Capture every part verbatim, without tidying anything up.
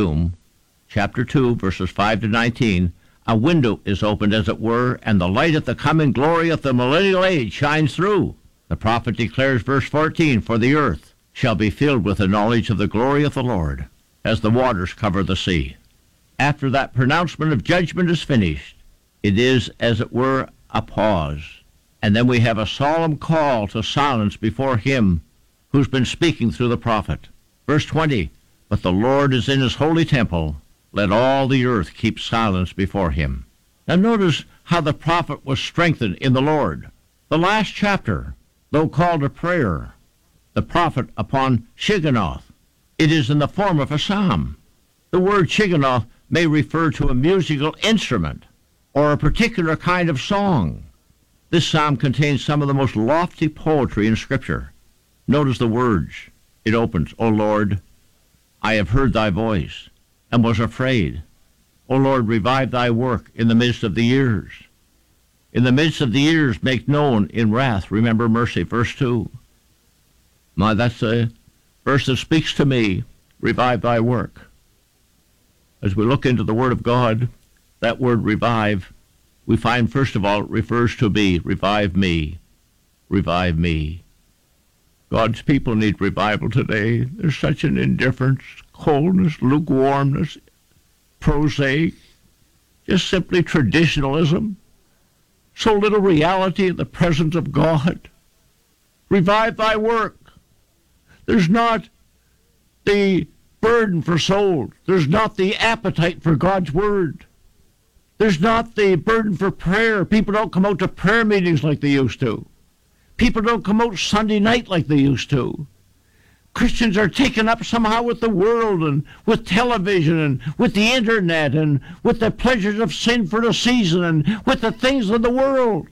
doom, chapter two, verses five to nineteen, a window is opened, as it were, and the light of the coming glory of the millennial age shines through. The prophet declares, verse fourteen, for the earth shall be filled with the knowledge of the glory of the Lord, as the waters cover the sea. After that pronouncement of judgment is finished, it is, as it were, a pause. And then we have a solemn call to silence before him who's been speaking through the prophet. Verse twenty, but the Lord is in his holy temple. Let all the earth keep silence before him. Now notice how the prophet was strengthened in the Lord. The last chapter, though called a prayer, the prophet upon Shigionoth, it is in the form of a psalm. The word Shigionoth may refer to a musical instrument or a particular kind of song. This psalm contains some of the most lofty poetry in Scripture. Notice the words. It opens, O Lord, I have heard thy voice and was afraid. O Lord, revive thy work in the midst of the years. In the midst of the years, make known in wrath, remember mercy. Verse two. My, that's a verse that speaks to me. Revive thy work. As we look into the Word of God, that word revive, we find, first of all, it refers to me. Revive me. Revive me. God's people need revival today. There's such an indifference, coldness, lukewarmness, prosaic, just simply traditionalism. So little reality in the presence of God. Revive thy work. There's not the burden for souls. There's not the appetite for God's word. There's not the burden for prayer. People don't come out to prayer meetings like they used to. People don't come out Sunday night like they used to. Christians are taken up somehow with the world and with television and with the internet and with the pleasures of sin for the season and with the things of the world.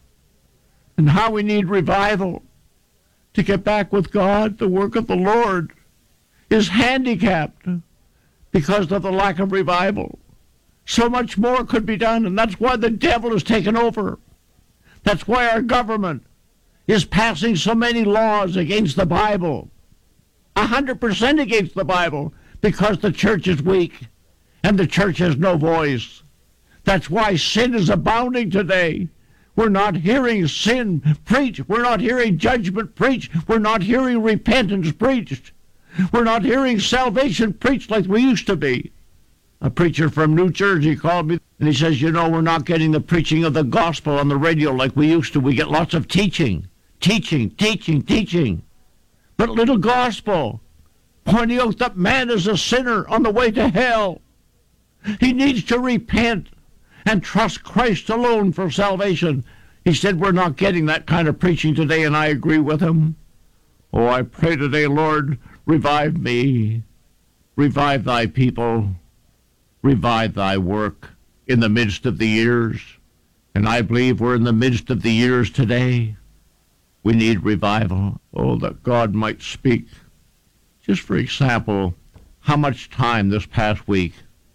And how we need revival to get back with God. The work of the Lord is handicapped because of the lack of revival. So much more could be done, and that's why the devil has taken over. That's why our government is passing so many laws against the Bible. A hundred percent against the Bible, because the church is weak and the church has no voice. That's why sin is abounding today. We're not hearing sin preached. We're not hearing judgment preached. We're not hearing repentance preached. We're not hearing salvation preached like we used to be. A preacher from New Jersey called me, and he says, you know, we're not getting the preaching of the gospel on the radio like we used to. We get lots of teaching, teaching, teaching, teaching, but little gospel, pointing out that man is a sinner on the way to hell. He needs to repent and trust Christ alone for salvation. He said, we're not getting that kind of preaching today, and I agree with him. Oh, I pray today, Lord, revive me. Revive thy people. Revive thy work in the midst of the years. And I believe we're in the midst of the years today. We need revival. Oh, that God might speak. Just for example, how much time this past week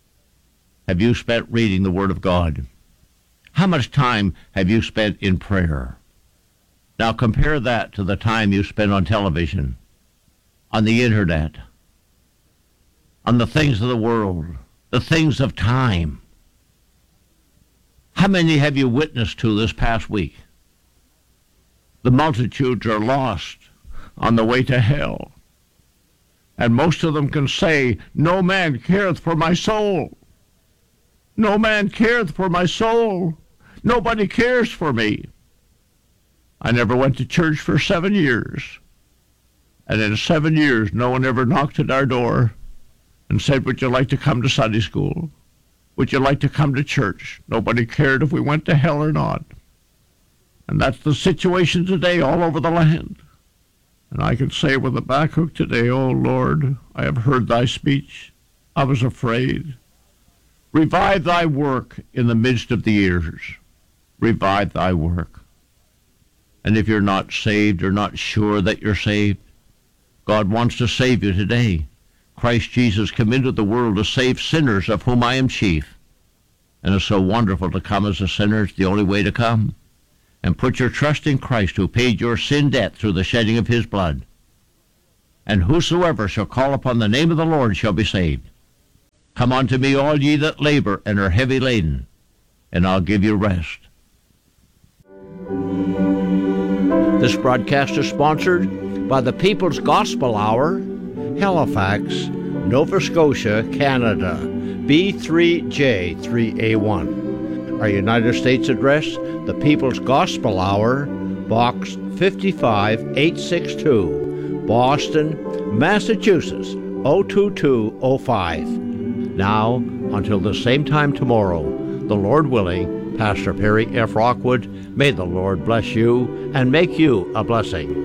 have you spent reading the Word of God? How much time have you spent in prayer? Now compare that to the time you spend on television, on the internet, on the things of the world, the things of time. How many have you witnessed to this past week? The multitudes are lost on the way to hell. And most of them can say, no man careth for my soul. No man careth for my soul. Nobody cares for me. I never went to church for seven years. And in seven years, no one ever knocked at our door and said, would you like to come to Sunday school? Would you like to come to church? Nobody cared if we went to hell or not. And that's the situation today all over the land. And I can say with Habakkuk today, O Lord, I have heard thy speech. I was afraid. Revive thy work in the midst of the years. Revive thy work. And if you're not saved or not sure that you're saved, God wants to save you today. Christ Jesus came into the world to save sinners, of whom I am chief. And it's so wonderful to come as a sinner. It's the only way to come. And put your trust in Christ, who paid your sin debt through the shedding of his blood. And whosoever shall call upon the name of the Lord shall be saved. Come unto me, all ye that labor and are heavy laden, and I'll give you rest. This broadcast is sponsored by the People's Gospel Hour, Halifax, Nova Scotia, Canada, B three J three A one. Our United States address, the People's Gospel Hour, Box fifty-five eight sixty-two, Boston, Massachusetts, oh two two oh five. Now, until the same time tomorrow, the Lord willing, Pastor Perry F. Rockwood, may the Lord bless you and make you a blessing.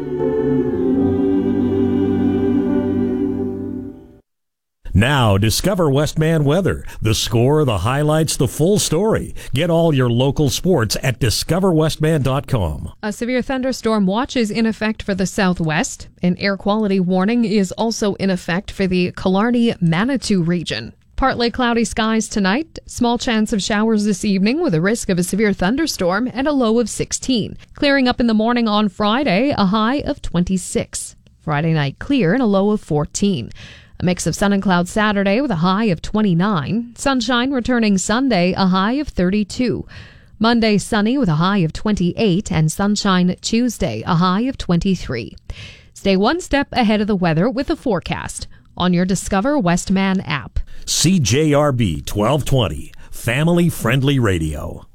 Now, discover Westman Weather. The score, the highlights, the full story. Get all your local sports at discover westman dot com. A severe thunderstorm watch is in effect for the southwest. An air quality warning is also in effect for the Killarney-Manitou region. Partly cloudy skies tonight, small chance of showers this evening with a risk of a severe thunderstorm and a low of sixteen. Clearing up in the morning on Friday, a high of twenty-six. Friday night clear and a low of fourteen. A mix of sun and clouds Saturday with a high of twenty-nine. Sunshine returning Sunday, a high of thirty-two. Monday sunny with a high of twenty-eight, and sunshine Tuesday, a high of twenty-three. Stay one step ahead of the weather with the forecast on your Discover Westman app. C J R B twelve twenty, family-friendly radio.